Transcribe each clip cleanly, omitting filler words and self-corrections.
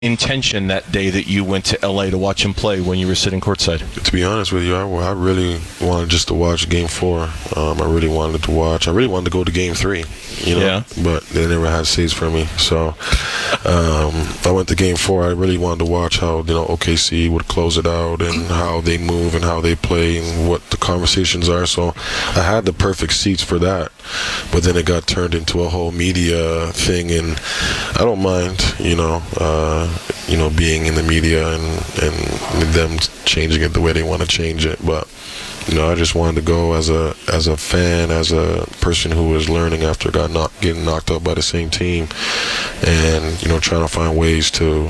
intention that day that you went to LA to watch him play when you were sitting courtside? To be honest with you, I really wanted just to watch Game 4. I really wanted to watch. I really wanted to go to Game 3, but they never had seats for me. So I went to Game 4. I really wanted to watch how OKC would close it out and how they move and how they play and what the conversations are. So I had the perfect seats for that. But then it got turned into a whole media thing, and I don't mind, being in the media and them changing it the way they want to change it. But I just wanted to go as a fan, as a person who was learning after getting knocked out by the same team, and trying to find ways to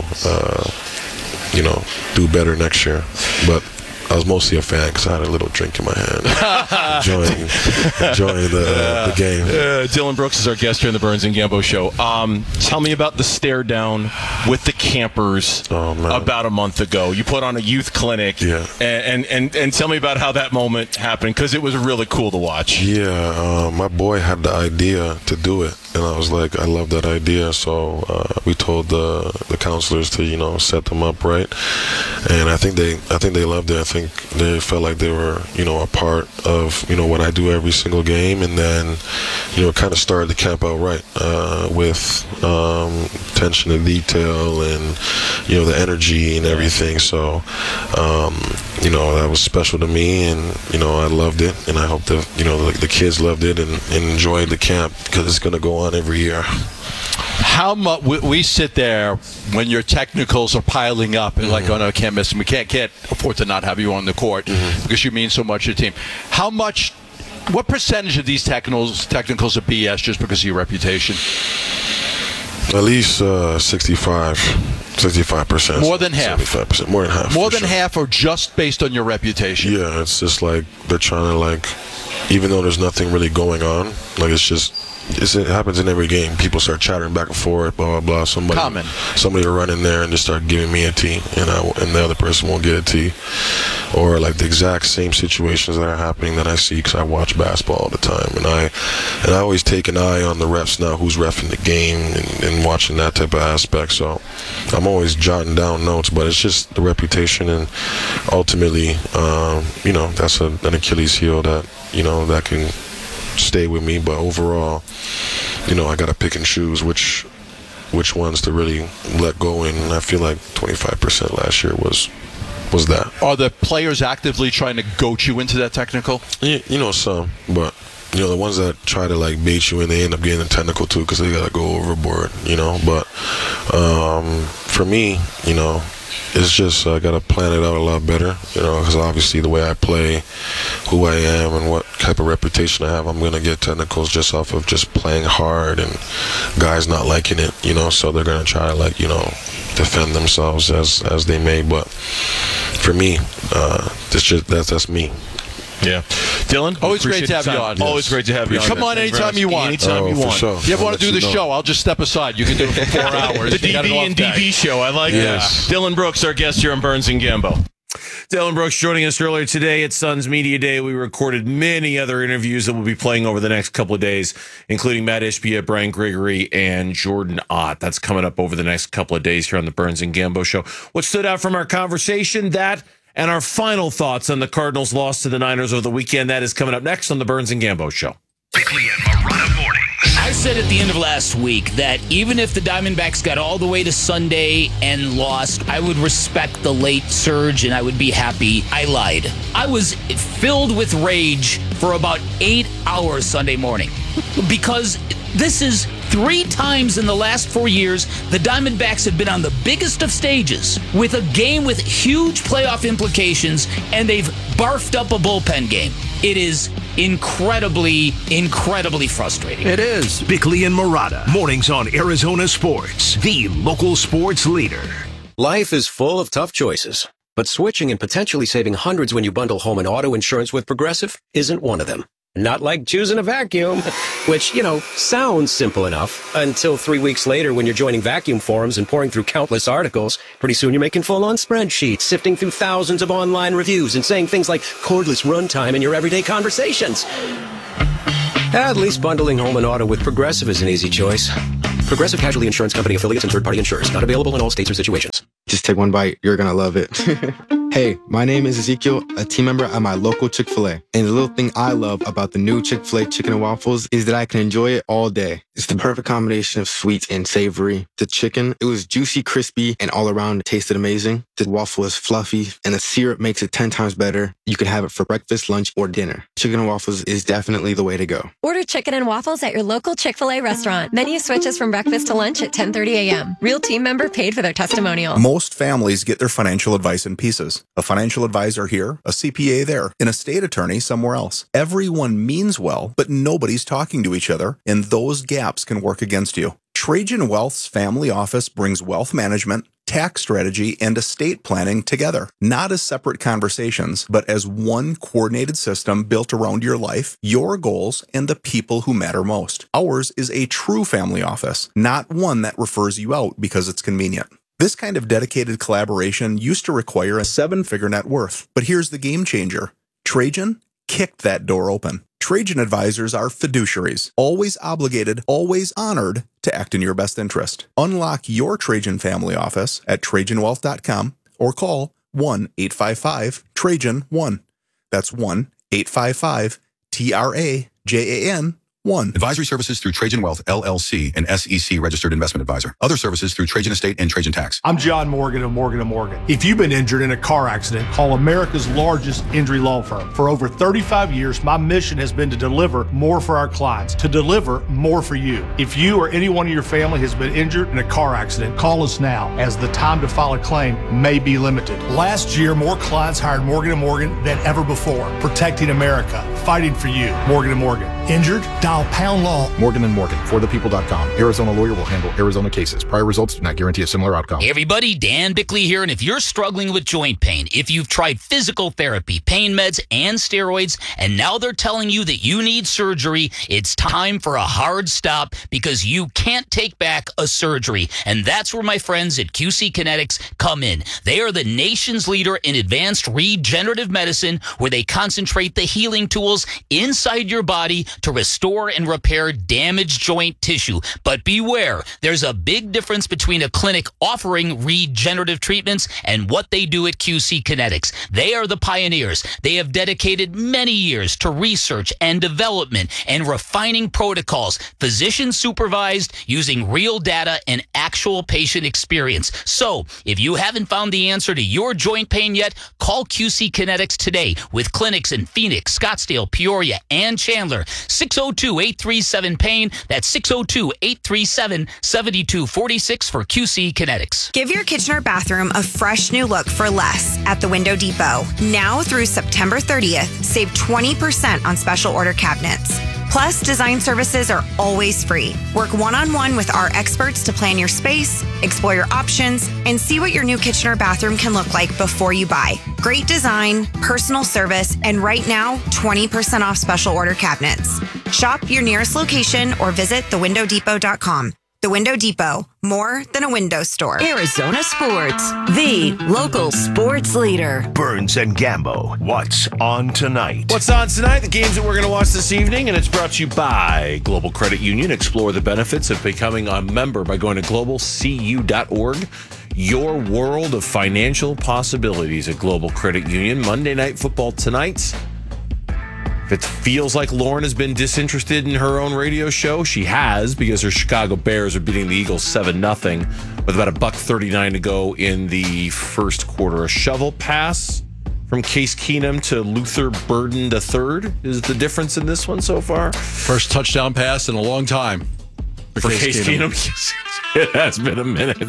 do better next year. But I was mostly a fan because I had a little drink in my hand, enjoying the game. Dillon Brooks is our guest here in the Burns and Gambo Show. Tell me about the stare down with the campers about a month ago. You put on a youth clinic, and tell me about how that moment happened, because it was really cool to watch. Yeah, my boy had the idea to do it, and I was like, I love that idea. So we told the counselors to set them up right, and I think they loved it. I think they felt like they were a part of what I do every single game, and then kind of started the camp out right with attention to detail and the energy and everything. So that was special to me, and I loved it, and I hope that the kids loved it and enjoyed the camp, because it's going to go on every year. How much we sit there when your technicals are piling up and like, oh no, I can't miss them. We can't afford to not have you on the court because you mean so much to the team. What percentage of these technicals are BS just because of your reputation? At least 65%. More than half. 75%. More than half. More than half are just based on your reputation. Yeah, it's just like they're trying to even though there's nothing really going on, it happens in every game. People start chattering back and forth, blah blah blah. Somebody will run in there and just start giving me a tee, and the other person won't get a tee, or the exact same situations that are happening that I see, because I watch basketball all the time, and I always take an eye on the refs now, who's reffing the game, and watching that type of aspect. So I'm always jotting down notes, but it's just the reputation, and ultimately, that's an Achilles heel that that can stay with me. But overall, I got to pick and choose which ones to really let go in, and I feel like 25% last year was that. Are the players actively trying to goat you into that technical? Yeah, some, but the ones that try to bait you in, they end up getting a technical too, because they got to go overboard, but for me, it's just I got to plan it out a lot better, because obviously the way I play, who I am, and what type of reputation I have, I'm going to get technicals just off of just playing hard and guys not liking it, so they're going to try to defend themselves as they may. But for me, that's me. Yeah. Dillon, always great to have you on. Yes. Always great to have you on. Come on anytime you want. Anytime you want. Sure. If you ever want to do the show, I'll just step aside. You can do it for 4 hours. The DB and DB show. I like that. Dillon Brooks, our guest here on Burns and Gambo. Dillon Brooks joining us earlier today at Suns Media Day. We recorded many other interviews that we'll be playing over the next couple of days, including Matt Ishbia, Brian Gregory, and Jordan Ott. That's coming up over the next couple of days here on the Burns and Gambo show. What stood out from our conversation, that and our final thoughts on the Cardinals' loss to the Niners over the weekend, that is coming up next on the Burns and Gambo show. Bickley and Marotta mornings. I said at the end of last week that even if the Diamondbacks got all the way to Sunday and lost, I would respect the late surge and I would be happy. I lied. I was filled with rage for about 8 hours Sunday morning because this is 3 times in the last 4 years the Diamondbacks have been on the biggest of stages with a game with huge playoff implications, and they've barfed up a bullpen game. It is incredibly frustrating. It is. Bickley and Marotta, mornings on Arizona Sports, the local sports leader. Life is full of tough choices, but switching and potentially saving hundreds when you bundle home and auto insurance with Progressive isn't one of them. Not like choosing a vacuum, which, sounds simple enough until 3 weeks later when you're joining vacuum forums and pouring through countless articles. Pretty soon you're making full-on spreadsheets, sifting through thousands of online reviews and saying things like cordless runtime in your everyday conversations. At least bundling home and auto with Progressive is an easy choice. Progressive Casualty Insurance Company affiliates and third-party insurers. Not available in all states or situations. Just take one bite. You're going to love it. Hey, my name is Ezekiel, a team member at my local Chick-fil-A. And the little thing I love about the new Chick-fil-A chicken and waffles is that I can enjoy it all day. It's the perfect combination of sweet and savory. The chicken, it was juicy, crispy, and all around it tasted amazing. The waffle is fluffy, and the syrup makes it 10 times better. You can have it for breakfast, lunch, or dinner. Chicken and waffles is definitely the way to go. Order chicken and waffles at your local Chick-fil-A restaurant. Menu switches from breakfast to lunch at 10:30 a.m. Real team member paid for their testimonial. Most families get their financial advice in pieces. A financial advisor here, a CPA there, an estate attorney somewhere else. Everyone means well, but nobody's talking to each other, and those gaps can work against you. Trajan Wealth's family office brings wealth management, tax strategy, and estate planning together, not as separate conversations, but as one coordinated system built around your life, your goals, and the people who matter most. Ours is a true family office, not one that refers you out because it's convenient. This kind of dedicated collaboration used to require a 7-figure net worth, but here's the game changer. Trajan kicked that door open. Trajan advisors are fiduciaries, always obligated, always honored to act in your best interest. Unlock your Trajan family office at TrajanWealth.com or call 1-855-TRAJAN-1. That's 1-855-TRAJAN-1. Advisory services through Trajan Wealth, LLC, an SEC registered investment advisor. Other services through Trajan Estate and Trajan Tax. I'm John Morgan of Morgan & Morgan. If you've been injured in a car accident, call America's largest injury law firm. For over 35 years, my mission has been to deliver more for our clients, to deliver more for you. If you or anyone in your family has been injured in a car accident, call us now, as the time to file a claim may be limited. Last year, more clients hired Morgan & Morgan than ever before, protecting America, fighting for you. Morgan & Morgan. Injured? Dial pound law. Morgan & Morgan, forthepeople.com. Arizona lawyer will handle Arizona cases. Prior results do not guarantee a similar outcome. Hey everybody, Dan Bickley here, and if you're struggling with joint pain, if you've tried physical therapy, pain meds, and steroids, and now they're telling you that you need surgery, it's time for a hard stop, because you can't take back a surgery. And that's where my friends at QC Kinetics come in. They are the nation's leader in advanced regenerative medicine, where they concentrate the healing tools inside your body to restore and repair damaged joint tissue. But beware, there's a big difference between a clinic offering regenerative treatments and what they do at QC Kinetics. They are the pioneers. They have dedicated many years to research and development and refining protocols, physician supervised, using real data and actual patient experience. So, if you haven't found the answer to your joint pain yet, call QC Kinetics today, with clinics in Phoenix, Scottsdale, Peoria, and Chandler. 602-837-PAIN. That's 602-837-7246 for QC Kinetics. Give your kitchen or bathroom a fresh new look for less at the Window Depot. Now through September 30th, save 20% on special order cabinets. Plus, design services are always free. Work one-on-one with our experts to plan your space, explore your options, and see what your new kitchen or bathroom can look like before you buy. Great design, personal service, and right now, 20% off special order cabinets. Shop your nearest location or visit thewindowdepot.com. The Window Depot, more than a window store. Arizona Sports, the local sports leader. Burns and Gambo, what's on tonight? What's on tonight? The games that we're going to watch this evening, and it's brought to you by Global Credit Union. Explore the benefits of becoming a member by going to globalcu.org. Your world of financial possibilities at Global Credit Union. Monday Night Football tonight. If it feels like Lauren has been disinterested in her own radio show, she has, because her Chicago Bears are beating the Eagles 7-0 with about $1:39 to go in the first quarter. A shovel pass from Case Keenum to Luther Burden III is the difference in this one so far. First touchdown pass in a long time for Case Keenum. It has been a minute.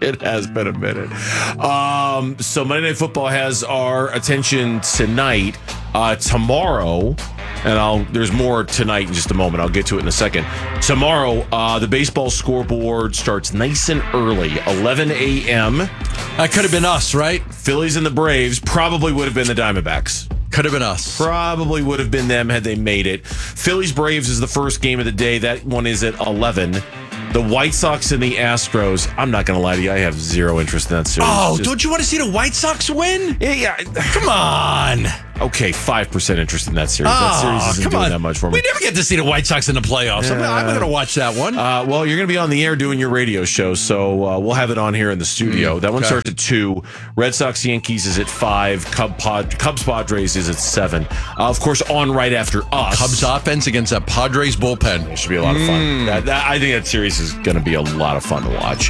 So Monday Night Football has our attention tonight. Tomorrow, and there's more tonight in just a moment. I'll get to it in a second. Tomorrow, the baseball scoreboard starts nice and early, 11 a.m. That could have been us, right? Phillies and the Braves probably would have been the Diamondbacks. Could have been us. Probably would have been them had they made it. Phillies-Braves is the first game of the day. That one is at 11. The White Sox and the Astros, I'm not going to lie to you, I have zero interest in that series. Oh, don't you want to see the White Sox win? Yeah. Come on. Okay, 5% interest in that series. That series isn't doing that much for me. We never get to see the White Sox in the playoffs. I'm going to watch that one. Well, you're going to be on the air doing your radio show, so we'll have it on here in the studio. That one starts at 2. Red Sox Yankees is at 5. Cubs Padres is at 7. Of course, on right after us. Cubs offense against that Padres bullpen. It should be a lot of fun. I think that series is going to be a lot of fun to watch.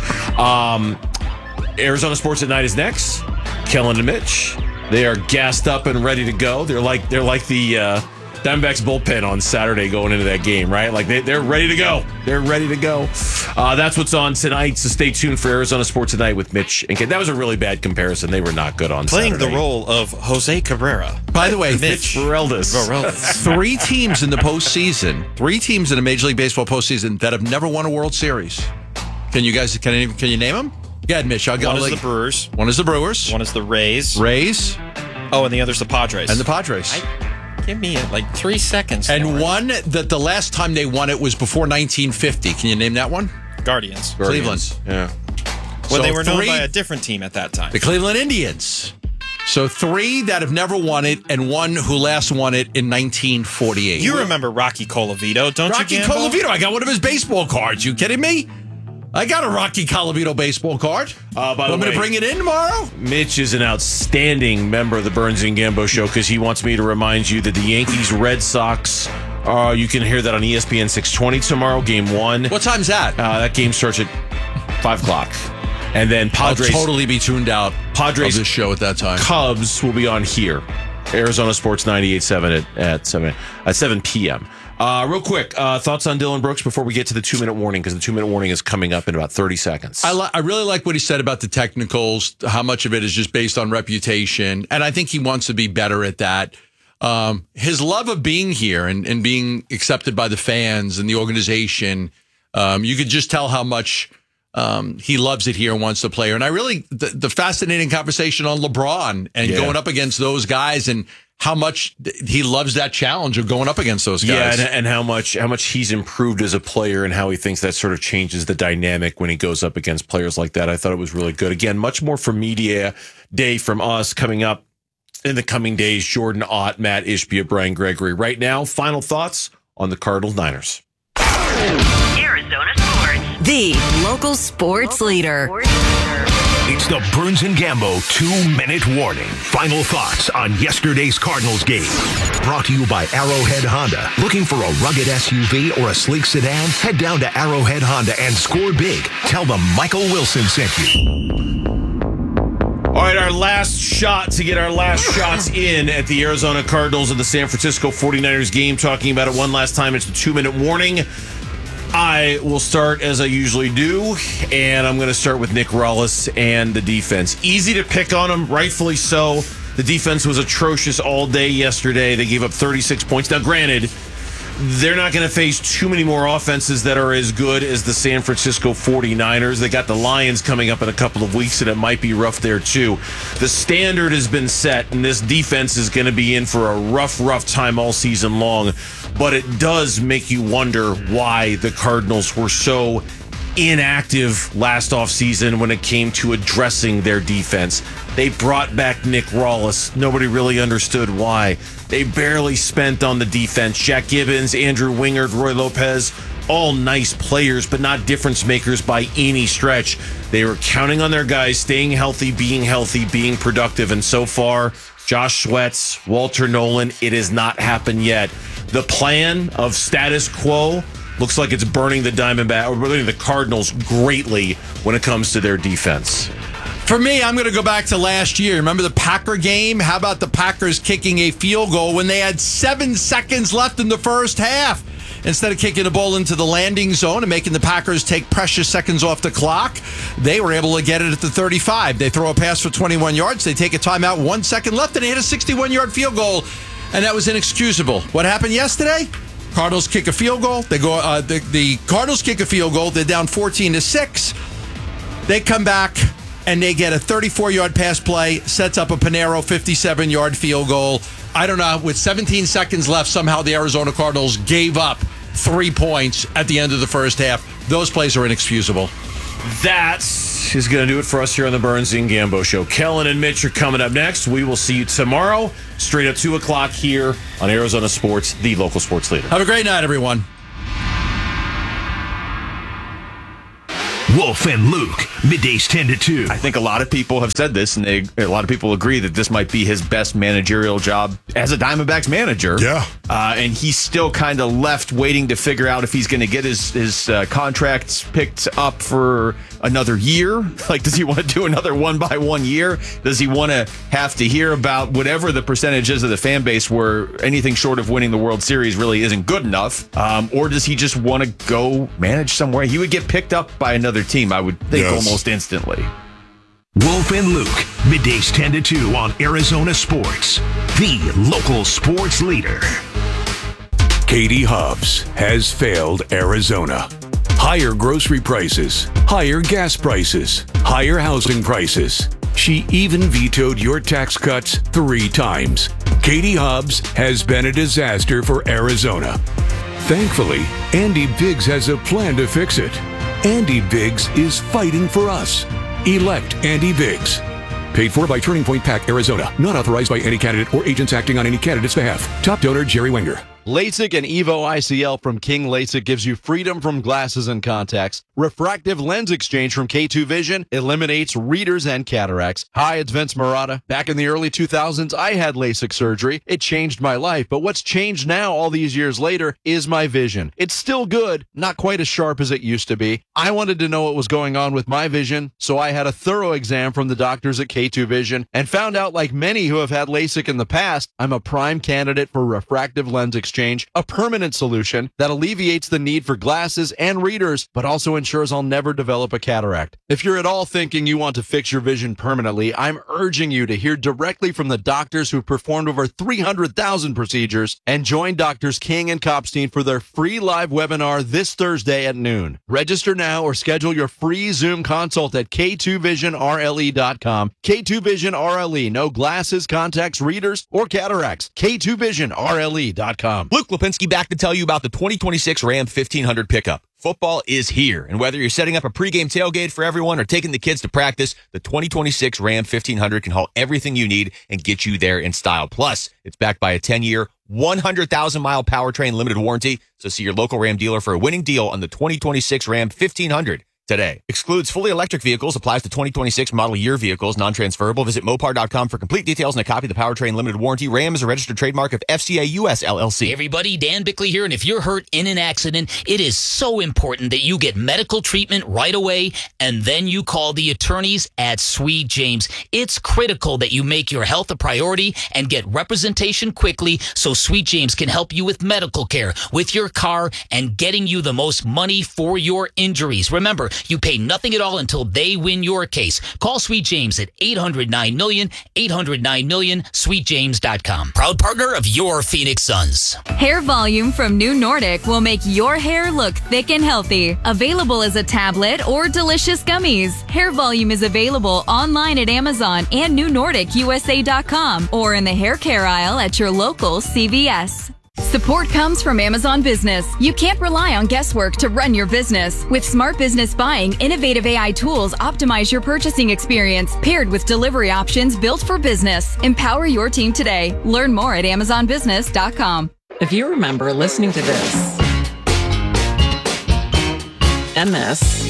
Arizona Sports at Night is next. Kellen and Mitch. They are gassed up and ready to go. They're like the Diamondbacks bullpen on Saturday going into that game, right? Like they're ready to go. They're ready to go. That's what's on tonight. So stay tuned for Arizona Sports Tonight with Mitch and Ken. That was a really bad comparison. They were not good on Playing Saturday. the role of Jose Cabrera. By the way, Mitch Vareldis. 3 teams in the postseason. 3 teams in the Major League Baseball postseason that have never won a World Series. Can you guys can you name them? Go ahead, Mitch. One is the Brewers. One is the Brewers. One is the Rays. Rays. Oh, and the other's the Padres. And the Padres. Give me like 3 seconds. And one that the last time they won it was before 1950. Can you name that one? Guardians. Cleveland. Yeah. Well, they were known by a different team at that time. The Cleveland Indians. So 3 that have never won it, and 1 who last won it in 1948. You remember Rocky Colavito, don't Rocky you, Gambo? Colavito. I got one of his baseball cards. You kidding me? I got a Rocky Colavito baseball card. By the Want me way, to bring it in tomorrow? Mitch is an outstanding member of the Burns and Gambo show because he wants me to remind you that the Yankees-Red Sox, you can hear that on ESPN 620 tomorrow, Game 1. What time's that? That game starts at 5 o'clock. And then Padres... I'll totally be tuned out Padres of this show at that time. Cubs will be on here. Arizona Sports 98.7 at 7 p.m. Real quick, thoughts on Dylan Brooks before we get to the 2-minute warning, because the 2-minute warning is coming up in about 30 seconds. I really like what he said about the technicals, how much of it is just based on reputation, and I think he wants to be better at that. His love of being here and being accepted by the fans and the organization, you could just tell how much he loves it here and wants to play here. And I really, the fascinating conversation on LeBron and going up against those guys and how much he loves that challenge of going up against those guys. Yeah, and how much he's improved as a player and how he thinks that sort of changes the dynamic when he goes up against players like that. I thought it was really good. Again, much more for Media Day from us coming up in the coming days. Jordan Ott, Matt Ishbia, Brian Gregory. Right now, final thoughts on the Cardinals Niners. Arizona Sports, the local sports leader. It's the Burns and Gambo 2-minute warning. Final thoughts on yesterday's Cardinals game. Brought to you by Arrowhead Honda. Looking for a rugged SUV or a sleek sedan? Head down to Arrowhead Honda and score big. Tell them Michael Wilson sent you. All right, our last shot to get our last shots in at the Arizona Cardinals and the San Francisco 49ers game. Talking about it one last time. It's the 2-minute warning. I will start as I usually do, and I'm going to start with Nick Rallis and the defense. Easy to pick on them, rightfully so. The defense was atrocious all day yesterday. They gave up 36 points. Now, granted, they're not going to face too many more offenses that are as good as the San Francisco 49ers. They got the Lions coming up in a couple of weeks, and it might be rough there too. The standard has been set, and this defense is going to be in for a rough time all season long. But it does make you wonder why the Cardinals were so inactive last offseason when it came to addressing their defense. They brought back Nick Rallis. Nobody really understood why. They barely spent on the defense. Jack Gibbons, Andrew Wingard, Roy Lopez, all nice players, but not difference makers by any stretch. They were counting on their guys staying healthy, being productive, and so far, Josh Sweats, Walter Nolan, it has not happened yet. The plan of status quo looks like it's burning the the Cardinals greatly when it comes to their defense. For me, I'm going to go back to last year. Remember the Packer game? How about the Packers kicking a field goal when they had 7 seconds left in the first half? Instead of kicking the ball into the landing zone and making the Packers take precious seconds off the clock, they were able to get it at the 35. They throw a pass for 21 yards. They take a timeout, 1 second left, and they hit a 61-yard field goal. And that was inexcusable. What happened yesterday? Cardinals kick a field goal. They go. The Cardinals kick a field goal. They're down 14-6. They come back and they get a 34-yard pass play. Sets up a Pinheiro 57-yard field goal. I don't know. With 17 seconds left, somehow the Arizona Cardinals gave up 3 points at the end of the first half. Those plays are inexcusable. That's is going to do it for us here on the Burns and Gambo Show. Kellen and Mitch are coming up next. We will see you tomorrow, straight at 2 o'clock here on Arizona Sports, the local sports leader. Have a great night, everyone. Wolf and Luke, middays 10 to 2. I think a lot of people have said this, and a lot of people agree that this might be his best managerial job as a Diamondbacks manager. Yeah. And he's still kind of left waiting to figure out if he's going to get his contracts picked up for another year. Like, does he want to do another 1 by 1 year? Does he want to have to hear about whatever the percentage is of the fan base where anything short of winning the World Series really isn't good enough? Or does he just want to go manage somewhere? He would get picked up by another team, I would think, almost instantly. Wolf and Luke, middays 10 to 2 on Arizona Sports, the local sports leader. Katie Hobbs has failed Arizona. Higher grocery prices, higher gas prices, higher housing prices. She even vetoed your tax cuts 3 times. Katie Hobbs has been a disaster for Arizona. Thankfully, Andy Biggs has a plan to fix it. Andy Biggs is fighting for us. Elect Andy Biggs. Paid for by Turning Point PAC, Arizona. Not authorized by any candidate or agents acting on any candidate's behalf. Top donor, Jerry Wenger. LASIK and EVO ICL from King LASIK gives you freedom from glasses and contacts. Refractive lens exchange from K2 Vision eliminates readers and cataracts. Hi, it's Vince Marotta. Back in the early 2000s, I had LASIK surgery. It changed my life, but what's changed now all these years later is my vision. It's still good, not quite as sharp as it used to be. I wanted to know what was going on with my vision, so I had a thorough exam from the doctors at K2 Vision and found out, like many who have had LASIK in the past, I'm a prime candidate for refractive lens exchange, a permanent solution that alleviates the need for glasses and readers, but also ensures I'll never develop a cataract. If you're at all thinking you want to fix your vision permanently, I'm urging you to hear directly from the doctors who performed over 300,000 procedures and join Doctors King and Kopstein for their free live webinar this Thursday at noon. Register now or schedule your free Zoom consult at K2VisionRLE.com. K2 Vision RLE, no glasses, contacts, readers, or cataracts. K2VisionRLE.com. Luke Lipinski back to tell you about the 2026 Ram 1500 pickup. Football is here, and whether you're setting up a pregame tailgate for everyone or taking the kids to practice, the 2026 Ram 1500 can haul everything you need and get you there in style. Plus, it's backed by a 10-year, 100,000-mile powertrain limited warranty, so see your local Ram dealer for a winning deal on the 2026 Ram 1500. Today. Excludes fully electric vehicles, applies to 2026 model year vehicles, non-transferable. Visit Mopar.com for complete details and a copy of the powertrain limited warranty. Ram is a registered trademark of FCA US LLC. Hey everybody, Dan Bickley here, and if you're hurt in an accident, it is so important that you get medical treatment right away, and then you call the attorneys at Sweet James. It's critical that you make your health a priority and get representation quickly so Sweet James can help you with medical care, with your car, and getting you the most money for your injuries. Remember, you pay nothing at all until they win your case. Call Sweet James at 800-9-million, 800-9-million, sweetjames.com. Proud partner of your Phoenix Suns. Hair Volume from New Nordic will make your hair look thick and healthy. Available as a tablet or delicious gummies. Hair Volume is available online at Amazon and NewNordicUSA.com or in the hair care aisle at your local CVS. Support comes from Amazon Business. You can't rely on guesswork to run your business. With Smart Business Buying, innovative AI tools optimize your purchasing experience, paired with delivery options built for business. Empower your team today. Learn more at AmazonBusiness.com. If you remember listening to this, and this,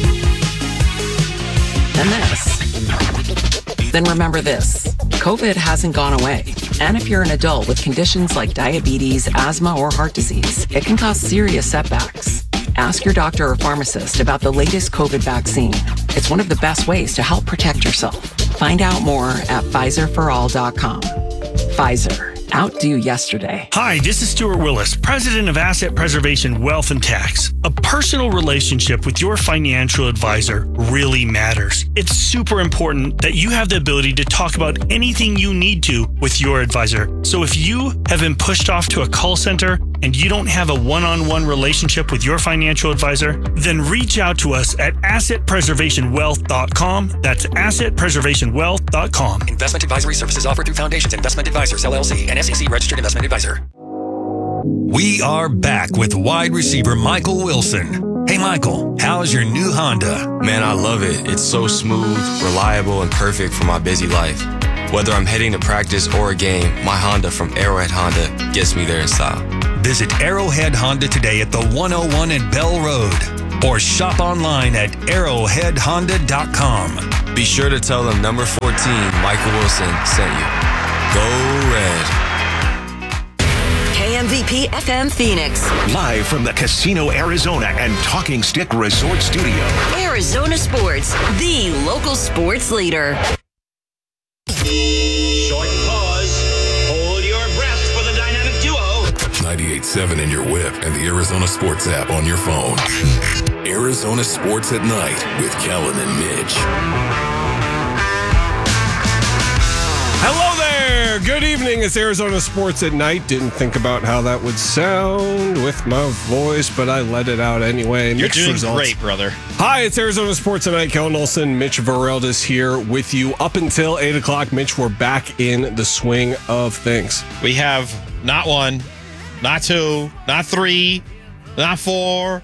and this, then remember this. COVID hasn't gone away. And if you're an adult with conditions like diabetes, asthma, or heart disease, it can cause serious setbacks. Ask your doctor or pharmacist about the latest COVID vaccine. It's one of the best ways to help protect yourself. Find out more at PfizerForAll.com. Pfizer. Outdo yesterday. Hi, this is Stuart Willis, president of Asset Preservation Wealth and Tax. A personal relationship with your financial advisor really matters. It's super important that you have the ability to talk about anything you need to with your advisor. So if you have been pushed off to a call center and you don't have a one-on-one relationship with your financial advisor, then reach out to us at AssetPreservationWealth.com. That's AssetPreservationWealth.com. Investment advisory services offered through Foundations Investment Advisors, LLC, and SEC Registered Investment Advisor. We are back with wide receiver Michael Wilson. Hey, Michael, how's your new Honda? Man, I love it. It's so smooth, reliable, and perfect for my busy life. Whether I'm heading to practice or a game, my Honda from Arrowhead Honda gets me there in style. Visit Arrowhead Honda today at the 101 at Bell Road or shop online at arrowheadhonda.com. Be sure to tell them number 14, Michael Wilson, sent you. Go Red. KMVP FM Phoenix. Live from the Casino Arizona and Talking Stick Resort Studio. Arizona Sports, the local sports leader. Short pause. Hold your breath for the dynamic duo. 98.7 in your whip and the Arizona Sports app on your phone. Arizona Sports at Night with Kellen and Mitch. Hello there. Good evening. It's Arizona Sports at Night. Didn't think about how that would sound with my voice, but I let it out anyway. You're doing great, brother. Hi, it's Arizona Sports at Night. Kellen Olson, Mitch Vareldis here with you up until 8 o'clock. Mitch, we're back in the swing of things. We have not one, not two, not three, not four,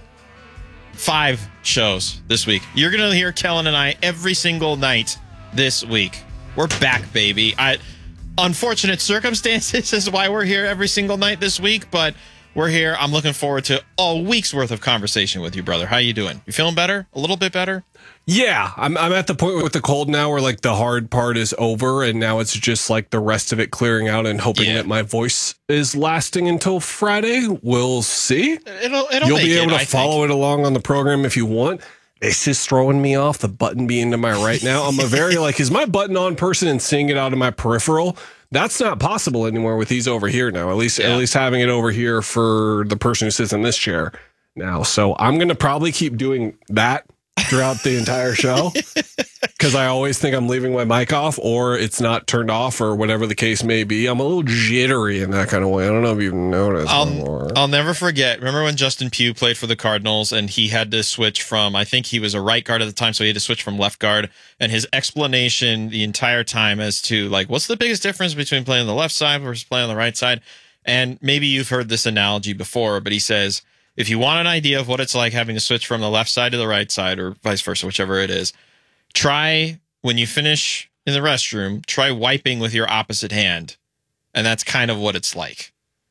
5 shows this week. You're going to hear Kellen and I every single night this week. We're back, baby. Unfortunate circumstances is why we're here every single night this week, but we're here. I'm looking forward to a week's worth of conversation with you, brother. How you doing? You feeling better? A little bit better? Yeah, I'm at the point with the cold now where like the hard part is over, and now it's just like the rest of it clearing out and hoping that my voice is lasting until Friday. We'll see. You'll be able to follow it along on the program if you want. This is throwing me off, the button being to my right now. I'm a very is my button on person and seeing it out of my peripheral. That's not possible anymore with these over here now. At least having it over here for the person who sits in this chair now. So I'm going to probably keep doing that throughout the entire show because I always think I'm leaving my mic off or it's not turned off or whatever the case may be. I'm a little jittery in that kind of way. I don't know if you've noticed. I'll never forget. Remember when Justin Pugh played for the Cardinals and he had to switch from, I think he was a right guard at the time, so he had to switch from left guard. And his explanation the entire time as to like, what's the biggest difference between playing on the left side versus playing on the right side? And maybe you've heard this analogy before, but he says, if you want an idea of what it's like having to switch from the left side to the right side or vice versa, whichever it is, try when you finish in the restroom, try wiping with your opposite hand. And that's kind of what it's like.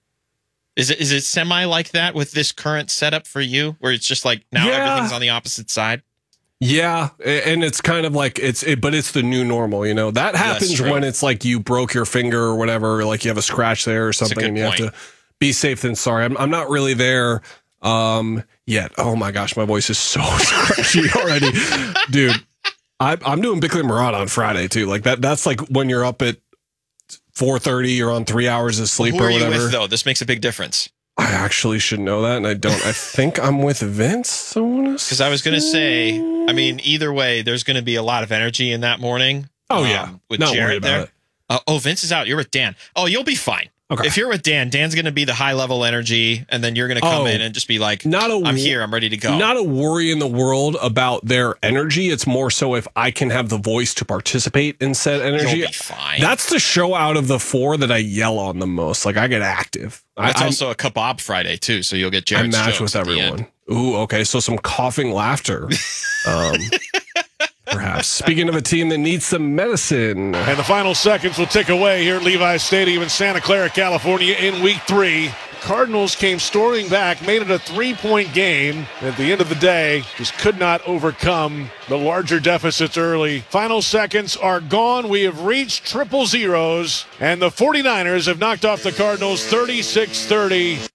Is it semi like that with this current setup for you where it's just like now everything's on the opposite side? Yeah, and it's kind of like but it's the new normal, you know. That happens when it's like you broke your finger or whatever, like you have a scratch there or something and you have to be safe than sorry. I'm not really there yet. Oh my gosh, my voice is so scratchy already. Dude, I'm doing Bickley Marat on Friday too. Like that's like when you're up at 4:30, you're on 3 hours of sleep or whatever. Who are you with though? This makes a big difference. I actually should know that, and I don't. I think I'm with Vince. Because I was going to say, I mean, either way, there's going to be a lot of energy in that morning. Oh, yeah. With Not Jared worried there. Oh, Vince is out. You're with Dan. Oh, you'll be fine. Okay. If you're with Dan, Dan's going to be the high level energy, and then you're going to come in and just be like, I'm here. I'm ready to go. Not a worry in the world about their energy. It's more so if I can have the voice to participate in said energy. You'll be fine. That's the show out of the 4 that I yell on the most. Like I get active. It's also a kebab Friday too, so you'll get Jared's I match jokes with everyone. Ooh, okay. So some coughing laughter. Perhaps. Speaking of a team that needs some medicine. And the final seconds will tick away here at Levi's Stadium in Santa Clara, California in week 3. Cardinals came storming back, made it a 3-point game. At the end of the day, just could not overcome the larger deficits early. Final seconds are gone. We have reached triple zeros, and the 49ers have knocked off the Cardinals 36-30.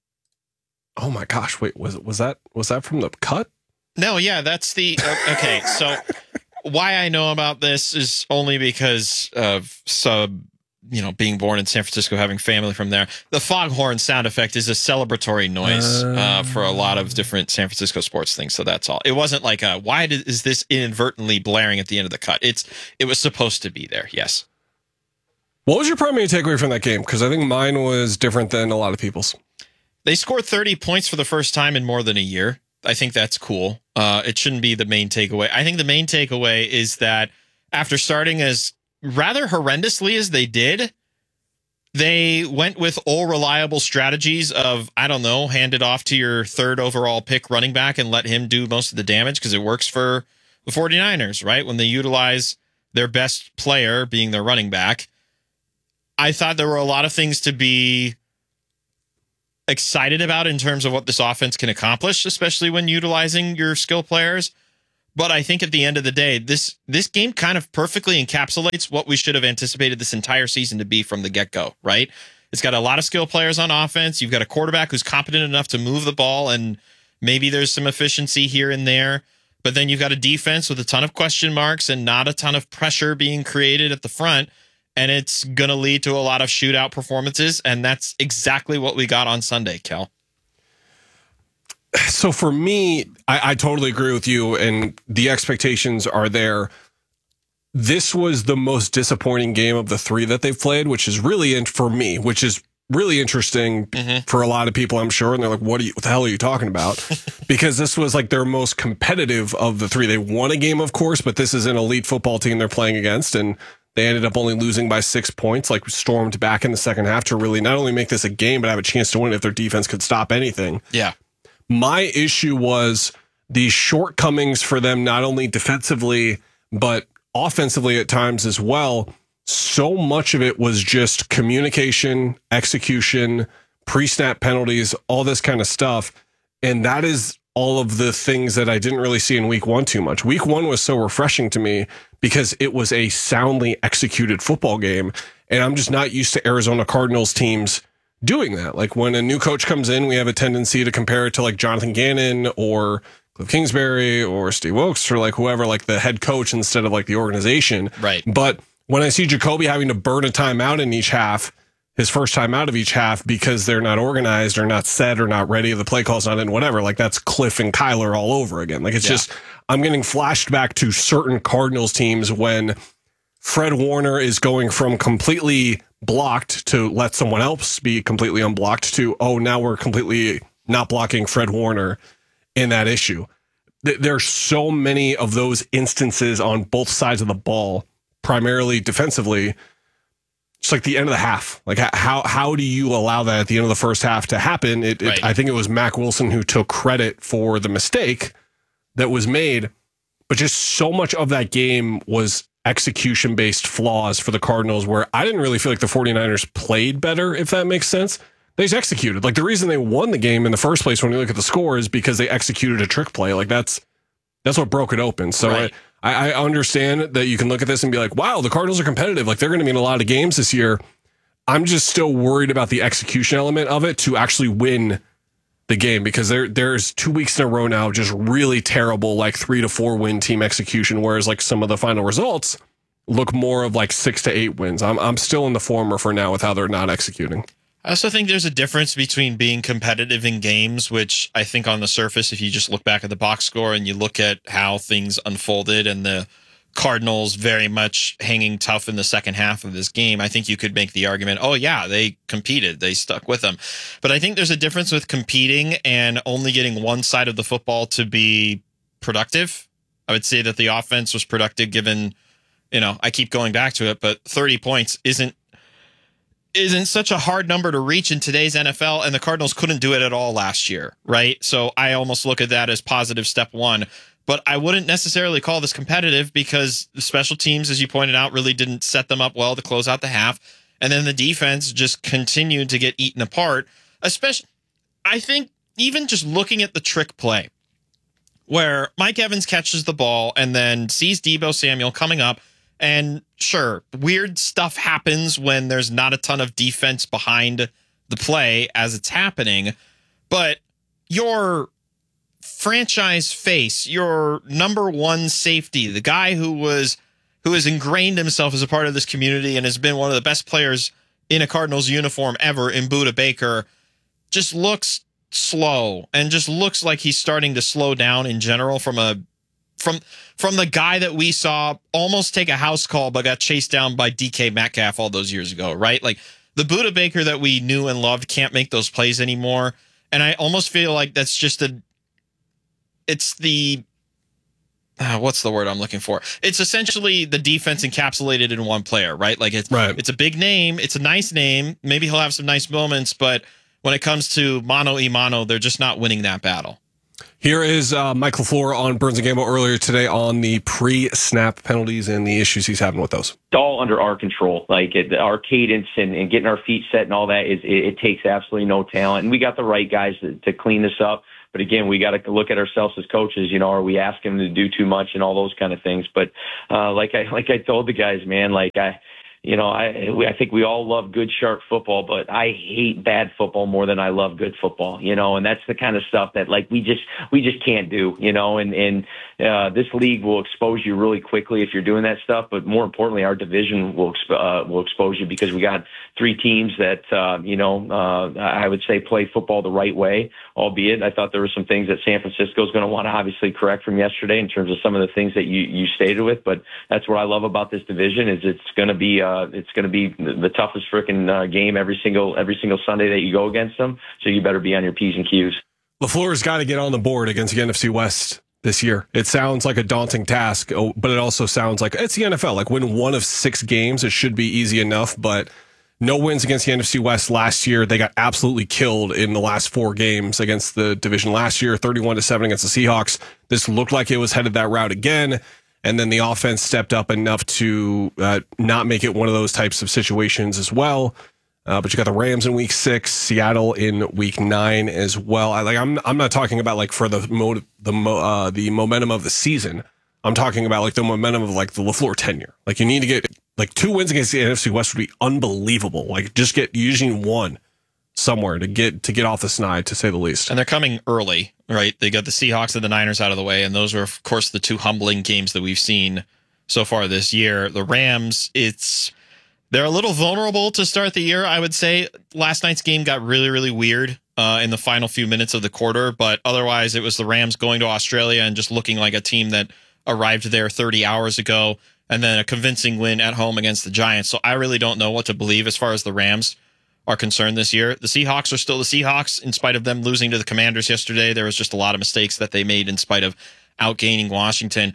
Oh my gosh, wait, was that from the cut? No, yeah, that's the okay. So why I know about this is only because of being born in San Francisco, having family from there. The foghorn sound effect is a celebratory noise for a lot of different San Francisco sports things. So that's all. It wasn't like is this inadvertently blaring at the end of the cut? It was supposed to be there. Yes. What was your primary takeaway from that game? Because I think mine was different than a lot of people's. They scored 30 points for the first time in more than a year. I think that's cool. It shouldn't be the main takeaway. I think the main takeaway is that after starting as rather horrendously as they did, They went with all reliable strategies of, I don't know, hand it off to your third overall pick running back and let him do most of the damage because it works for the 49ers, right? When they utilize their best player being their running back. I thought there were a lot of things to be excited about in terms of what this offense can accomplish, especially when utilizing your skill players. But I think at the end of the day, this game kind of perfectly encapsulates what we should have anticipated this entire season to be from the get-go, right? It's got a lot of skill players on offense. You've got a quarterback who's competent enough to move the ball, and maybe there's some efficiency here and there. But then you've got a defense with a ton of question marks and not a ton of pressure being created at the front. And it's going to lead to a lot of shootout performances. And that's exactly what we got on Sunday, Kel. So for me, I totally agree with you. And the expectations are there. This was the most disappointing game of the three that they've played, which is really, for me, which is really interesting for a lot of people, I'm sure. And they're like, what the hell are you talking about? Because this was like their most competitive of the three. They won a game, of course, but this is an elite football team they're playing against. And they ended up only losing by 6 points, like stormed back in the second half to really not only make this a game, but have a chance to win if their defense could stop anything. Yeah. My issue was the shortcomings for them, not only defensively, but offensively at times as well. So much of it was just communication, execution, pre-snap penalties, all this kind of stuff. And that is all of the things that I didn't really see in week one too much. Week one was so refreshing to me because it was a soundly executed football game. And I'm just not used to Arizona Cardinals teams doing that. Like when a new coach comes in, we have a tendency to compare it to like Jonathan Gannon or Cliff Kingsbury or Steve Wilkes or like whoever, like the head coach instead of like the organization. Right. But when I see Jacoby having to burn a timeout in each half, his first time out of each half because they're not organized or not set or not ready, the play call's not in, whatever, like that's Cliff and Kyler all over again. Like it's just, I'm getting flashed back to certain Cardinals teams when Fred Warner is going from completely blocked to let someone else be completely unblocked to, oh, now we're completely not blocking Fred Warner in that issue. There's so many of those instances on both sides of the ball, primarily defensively. It's like the end of the half. Like how do you allow that at the end of the first half to happen? I think it was Mack Wilson who took credit for the mistake that was made, but just so much of that game was execution-based flaws for the Cardinals where I didn't really feel like the 49ers played better, if that makes sense. They just executed. Like the reason they won the game in the first place when you look at the score is because they executed a trick play. Like that's what broke it open. So I understand that you can look at this and be like, wow, the Cardinals are competitive. Like they're going to be in a lot of games this year. I'm just still worried about the execution element of it to actually win the game because there's 2 weeks in a row now just really terrible, like 3 to 4 win team execution, whereas like some of the final results look more of like 6 to 8 wins. I'm still in the former for now with how they're not executing. I also think there's a difference between being competitive in games, which I think on the surface, if you just look back at the box score and you look at how things unfolded and the Cardinals very much hanging tough in the second half of this game, I think you could make the argument, oh yeah, they competed, they stuck with them. But I think there's a difference with competing and only getting one side of the football to be productive. I would say that the offense was productive given, I keep going back to it, but 30 points isn't such a hard number to reach in today's NFL, and the Cardinals couldn't do it at all last year, right? So I almost look at that as positive step one. But I wouldn't necessarily call this competitive because the special teams, as you pointed out, really didn't set them up well to close out the half. And then the defense just continued to get eaten apart. Especially, I think, even just looking at the trick play, where Mike Evans catches the ball and then sees Deebo Samuel coming up. And sure, weird stuff happens when there's not a ton of defense behind the play as it's happening. But your franchise face, your number one safety, the guy who has ingrained himself as a part of this community and has been one of the best players in a Cardinals uniform ever in Budda Baker, just looks slow and just looks like he's starting to slow down in general from the guy that we saw almost take a house call but got chased down by DK Metcalf all those years ago, right? Like the Budda Baker that we knew and loved can't make those plays anymore. And I almost feel like that's just what's the word I'm looking for? It's essentially the defense encapsulated in one player, right? Like it's a big name. It's a nice name. Maybe he'll have some nice moments, but when it comes to mano-a-mano, they're just not winning that battle. Here is Mike LaFleur on Burns and Gambo earlier today on the pre-snap penalties and the issues he's having with those. It's all under our control. Like our cadence and getting our feet set and all that it takes absolutely no talent. And we got the right guys to clean this up. But again, we got to look at ourselves as coaches. Are we asking them to do too much and all those kind of things? But like I told the guys, man, I think we all love good, sharp football, but I hate bad football more than I love good football, and that's the kind of stuff that we just can't do, and this league will expose you really quickly if you're doing that stuff. But more importantly, our division will expose you because we got 3 teams that, I would say play football the right way, albeit I thought there were some things that San Francisco is going to want to obviously correct from yesterday in terms of some of the things that you stated with. But that's what I love about this division is it's going to be the toughest freaking game every single Sunday that you go against them. So you better be on your P's and Q's. LaFleur's got to get on the board against the NFC West this year. It sounds like a daunting task, but it also sounds like it's the NFL. Like win 1 of 6 games, it should be easy enough, but no wins against the NFC West last year. They got absolutely killed in the last 4 games against the division last year, 31-7 against the Seahawks. This looked like it was headed that route again. And then the offense stepped up enough to not make it one of those types of situations as well. But you got the Rams in week 6, Seattle in week 9 as well. I'm not talking about like for the momentum of the season. I'm talking about like the momentum of like the LaFleur tenure. Like you need to get like 2 wins against the NFC West would be unbelievable. Like just get using 1 somewhere to get off the snide, to say the least. And they're coming early, right? They got the Seahawks and the Niners out of the way, and those are, of course, the 2 humbling games that we've seen so far this year. The Rams, they're a little vulnerable to start the year, I would say. Last night's game got really, really weird in the final few minutes of the quarter, but otherwise it was the Rams going to Australia and just looking like a team that arrived there 30 hours ago, and then a convincing win at home against the Giants. So I really don't know what to believe as far as the Rams are concerned this year. The Seahawks are still the Seahawks in spite of them losing to the Commanders yesterday. There was just a lot of mistakes that they made in spite of outgaining Washington.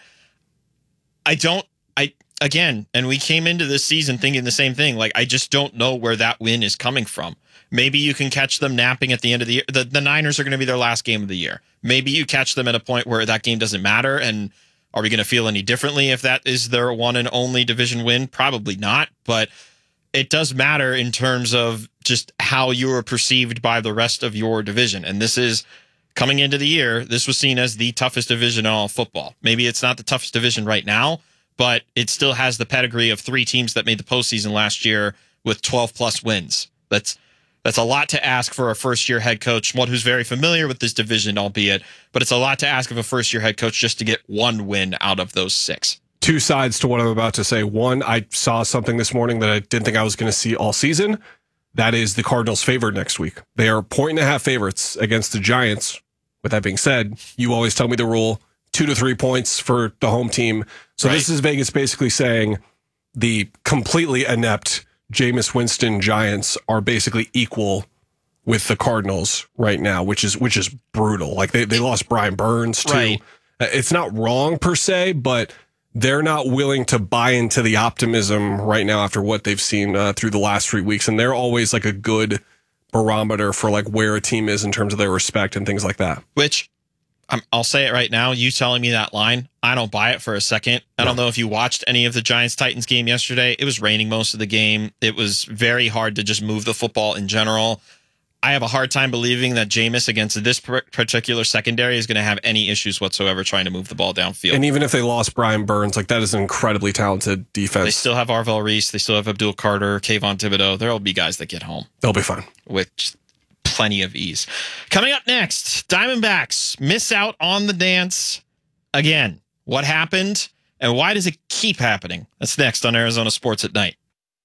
Again, and we came into this season thinking the same thing. Like, I just don't know where that win is coming from. Maybe you can catch them napping at the end of the year. The Niners are going to be their last game of the year. Maybe you catch them at a point where that game doesn't matter. And are we going to feel any differently if that is their one and only division win? Probably not. But it does matter in terms of just how you are perceived by the rest of your division. And this is coming into the year. This was seen as the toughest division in all of football. Maybe it's not the toughest division right now, but it still has the pedigree of 3 teams that made the postseason last year with 12+ wins. That's a lot to ask for a first-year head coach, one who's very familiar with this division, albeit, but it's a lot to ask of a first-year head coach just to get 1 win out of those 6. 2 sides to what I'm about to say. One, I saw something this morning that I didn't think I was going to see all season. That is the Cardinals favored next week. They are 1.5 favorites against the Giants. With that being said, you always tell me the rule, 2 to 3 points for the home team. So This is Vegas basically saying the completely inept Jameis Winston Giants are basically equal with the Cardinals right now, which is brutal. Like they lost Brian Burns too. Right. It's not wrong per se, but they're not willing to buy into the optimism right now after what they've seen through the last 3 weeks. And they're always like a good barometer for like where a team is in terms of their respect and things like that. Which I'll say it right now. You telling me that line, I don't buy it for a second. I don't know if you watched any of the Giants-Titans game yesterday. It was raining most of the game. It was very hard to just move the football in general. I have a hard time believing that Jameis against this particular secondary is going to have any issues whatsoever trying to move the ball downfield. And even if they lost Brian Burns, like that is an incredibly talented defense. They still have Arvell Reese. They still have Abdul Carter, Kayvon Thibodeau. There will be guys that get home. They'll be fine. With plenty of ease. Coming up next, Diamondbacks miss out on the dance again. What happened and why does it keep happening? That's next on Arizona Sports at Night.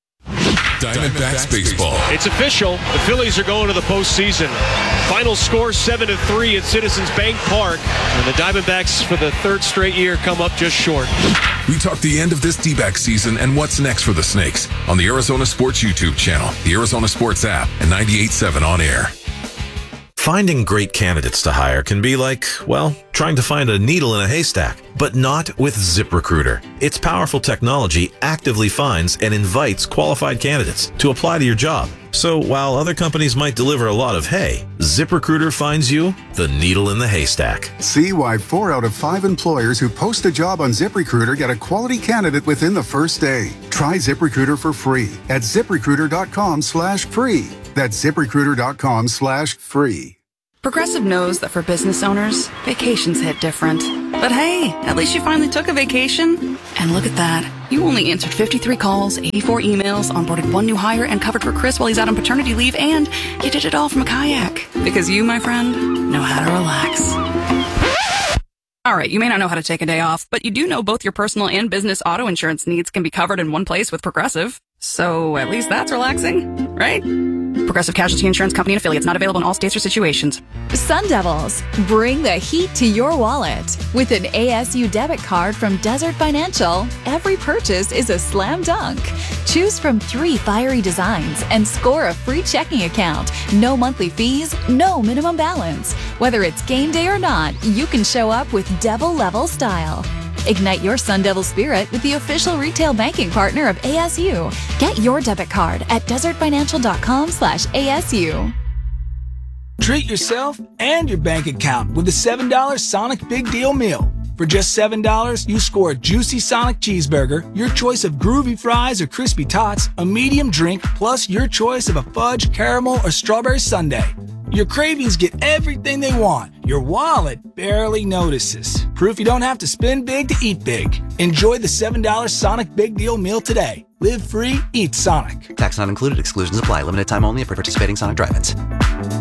Diamondbacks baseball. It's official. The Phillies are going to the postseason. Final score 7-3 at Citizens Bank Park. And the Diamondbacks, for the 3rd straight year, come up just short. We talk the end of this D-back season and what's next for the Snakes on the Arizona Sports YouTube channel, the Arizona Sports app, and 98.7 on air. Finding great candidates to hire can be like, well, trying to find a needle in a haystack, but not with ZipRecruiter. Its powerful technology actively finds and invites qualified candidates to apply to your job. So while other companies might deliver a lot of hay, ZipRecruiter finds you the needle in the haystack. See why 4 out of 5 employers who post a job on ZipRecruiter get a quality candidate within the first day. Try ZipRecruiter for free at ZipRecruiter.com/free. That's ZipRecruiter.com/free. Progressive knows that for business owners, vacations hit different. But hey, at least you finally took a vacation. And look at that. You only answered 53 calls, 84 emails, onboarded 1 new hire, and covered for Chris while he's out on paternity leave, and you did it all from a kayak. Because you, my friend, know how to relax. All right, you may not know how to take a day off, but you do know both your personal and business auto insurance needs can be covered in one place with Progressive. So at least that's relaxing, right? Progressive Casualty Insurance Company and affiliates, not available in all states or situations. Sun Devils, bring the heat to your wallet. With an ASU debit card from Desert Financial, every purchase is a slam dunk. Choose from 3 fiery designs and score a free checking account. No monthly fees, no minimum balance. Whether it's game day or not, you can show up with Devil level style. Ignite your Sun Devil spirit with the official retail banking partner of ASU. Get your debit card at desertfinancial.com/ASU. Treat yourself and your bank account with a $7 Sonic Big Deal Meal. For just $7, you score a juicy Sonic cheeseburger, your choice of groovy fries or crispy tots, a medium drink, plus your choice of a fudge, caramel, or strawberry sundae. Your cravings get everything they want. Your wallet barely notices. Proof you don't have to spend big to eat big. Enjoy the $7 Sonic Big Deal Meal today. Live free, eat Sonic. Tax not included. Exclusions apply. Limited time only for participating Sonic drive-ins.